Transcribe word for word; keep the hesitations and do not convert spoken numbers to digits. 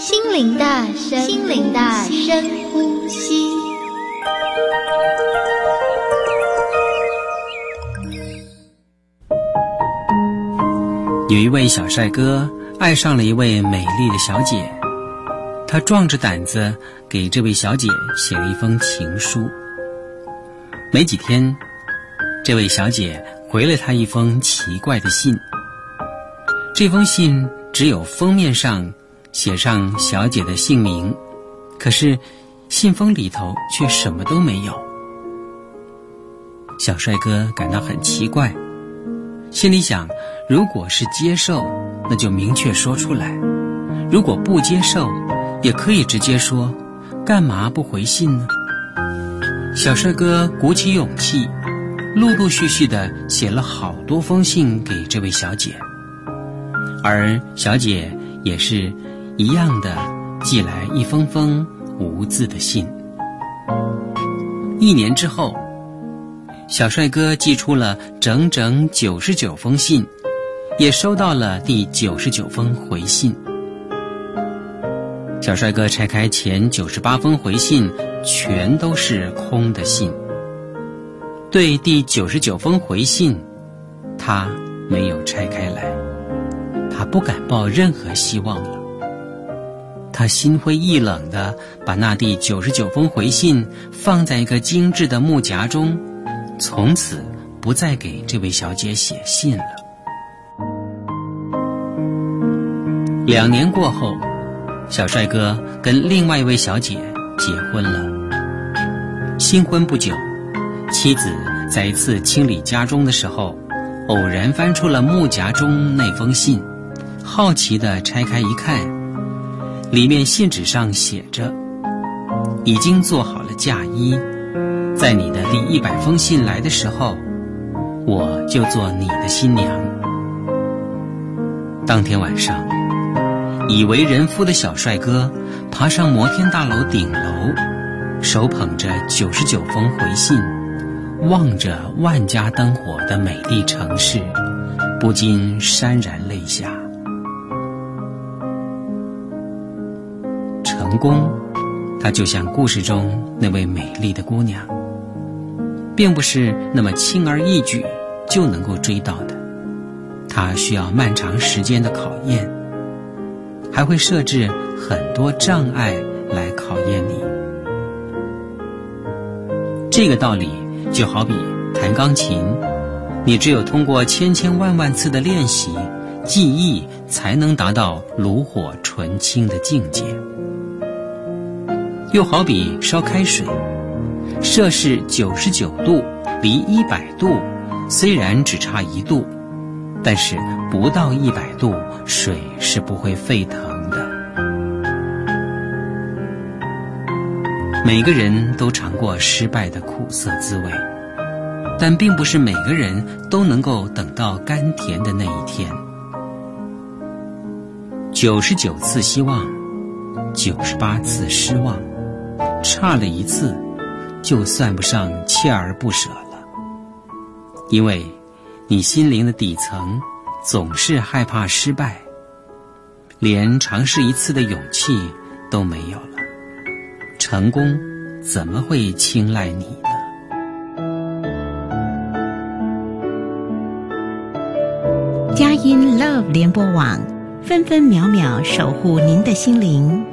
心灵的深心灵的深呼吸。 有一位小帅哥爱上了一位美丽的小姐，他壮着胆子给这位小姐写了一封情书。没几天，这位小姐回了他一封奇怪的信。这封信只有封面上写上小姐的姓名，可是信封里头却什么都没有。小帅哥感到很奇怪，心里想，如果是接受，那就明确说出来；如果不接受，也可以直接说，干嘛不回信呢？小帅哥鼓起勇气，陆陆续续地写了好多封信给这位小姐，而小姐也是一样的寄来一封封无字的信。一年之后，小帅哥寄出了整整九十九封信，也收到了第九十九封回信。小帅哥拆开前九十八封回信，全都是空的信。对第九十九封回信，他没有拆开来，他不敢抱任何希望了。他心灰意冷地把那第九十九封回信放在一个精致的木夹中，从此不再给这位小姐写信了。两年过后，小帅哥跟另外一位小姐结婚了。新婚不久，妻子在一次清理家中的时候，偶然翻出了木夹中那封信，好奇地拆开一看，里面信纸上写着：已经做好了嫁衣，在你的第一百封信来的时候，我就做你的新娘。当天晚上，已为人夫的小帅哥爬上摩天大楼顶楼，手捧着九十九封回信，望着万家灯火的美丽城市，不禁潸然泪下。成功，它就像故事中那位美丽的姑娘，并不是那么轻而易举就能够追到的，它需要漫长时间的考验，还会设置很多障碍来考验你。这个道理就好比弹钢琴，你只有通过千千万万次的练习，技艺才能达到炉火纯青的境界。又好比烧开水，摄氏九十九度离一百度虽然只差一度，但是不到一百度，水是不会沸腾的。每个人都尝过失败的苦涩滋味，但并不是每个人都能够等到甘甜的那一天。九十九次希望，九十八次失望，差了一次就算不上锲而不舍了。因为你心灵的底层总是害怕失败，连尝试一次的勇气都没有了，成功怎么会青睐你呢？ 佳音 Love 联播网，分分秒秒守护您的心灵。